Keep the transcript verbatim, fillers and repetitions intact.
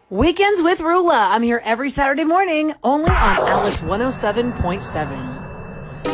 Weekends with Rula. I'm here every Saturday morning, only on Alice one oh seven point seven.